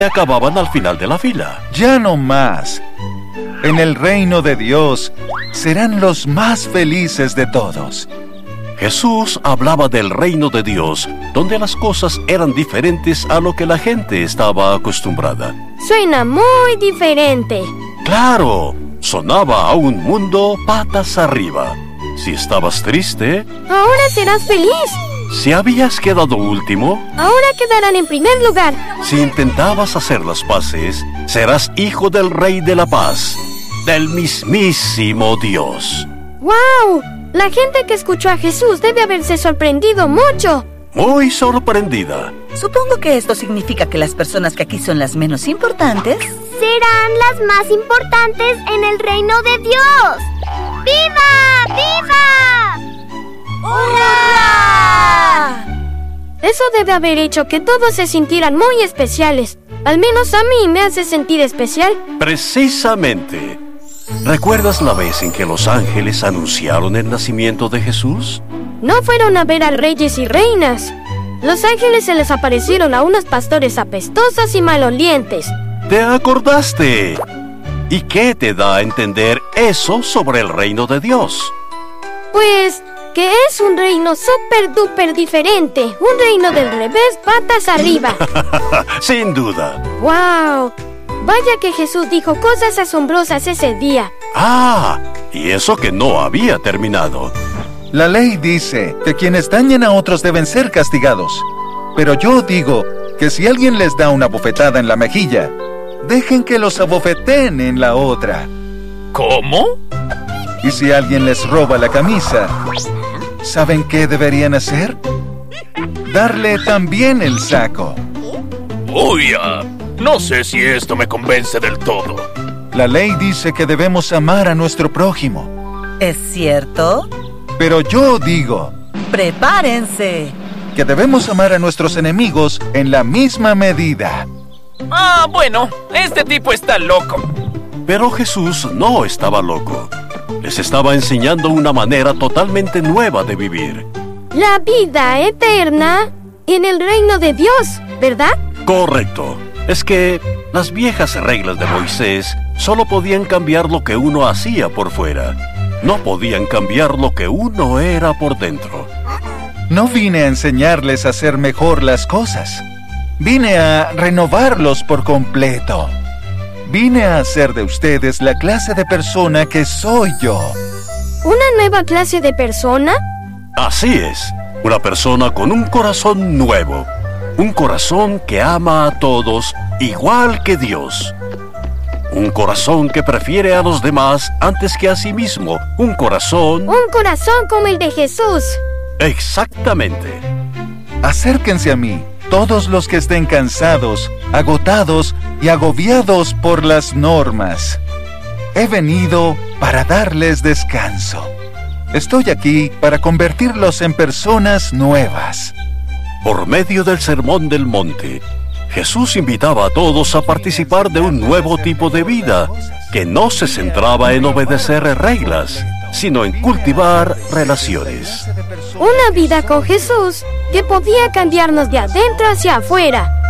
acababan al final de la fila. Ya no más. En el reino de Dios serán los más felices de todos. Jesús hablaba del reino de Dios, donde las cosas eran diferentes a lo que la gente estaba acostumbrada. Suena muy diferente. ¡Claro! Sonaba a un mundo patas arriba. Si estabas triste, Ahora serás feliz. si habías quedado último, Ahora quedarán en primer lugar. si intentabas hacer las paces, serás hijo del Rey de la Paz, del mismísimo Dios. ¡Wow! La gente que escuchó a Jesús debe haberse sorprendido mucho. Muy sorprendida. Supongo que esto significa que las personas que aquí son las menos importantes serán las más importantes en el reino de Dios. ¡Viva! ¡Viva! ¡Hurra! Eso debe haber hecho que todos se sintieran muy especiales. Al menos a mí me hace sentir especial. Precisamente. ¿Recuerdas la vez en que los ángeles anunciaron el nacimiento de Jesús? No fueron a ver a reyes y reinas. Los ángeles se les aparecieron a unos pastores apestosos y malolientes. ¿Te acordaste? ¿Y qué te da a entender eso sobre el reino de Dios? Pues que es un reino súper duper diferente. Un reino del revés, patas arriba. Sin duda. ¡Wow! Vaya que Jesús dijo cosas asombrosas ese día. Ah, y eso que no había terminado. La ley dice que quienes dañen a otros deben ser castigados. Pero yo digo que si alguien les da una bofetada en la mejilla, dejen que los abofeteen en la otra. ¿Cómo? Y si alguien les roba la camisa, ¿saben qué deberían hacer? Darle también el saco. Uy, no sé si esto me convence del todo. La ley dice que debemos amar a nuestro prójimo. ¿Es cierto? Pero yo digo ¡Prepárense! que debemos amar a nuestros enemigos en la misma medida. Bueno, este tipo está loco. Pero Jesús no estaba loco. Les estaba enseñando una manera totalmente nueva de vivir. La vida eterna en el reino de Dios, ¿verdad? Correcto. Es que las viejas reglas de Moisés solo podían cambiar lo que uno hacía por fuera. No podían cambiar lo que uno era por dentro. No vine a enseñarles a hacer mejor las cosas. Vine a renovarlos por completo. Vine a hacer de ustedes la clase de persona que soy yo. ¿Una nueva clase de persona? Así es. Una persona con un corazón nuevo. Un corazón que ama a todos igual que Dios. Un corazón que prefiere a los demás antes que a sí mismo. Un corazón como el de Jesús. Exactamente. Acérquense a mí, todos los que estén cansados, agotados y agobiados por las normas. He venido para darles descanso. Estoy aquí para convertirlos en personas nuevas. Por medio del Sermón del Monte, Jesús invitaba a todos a participar de un nuevo tipo de vida que no se centraba en obedecer reglas, sino en cultivar relaciones. Una vida con Jesús que podía cambiarnos de adentro hacia afuera.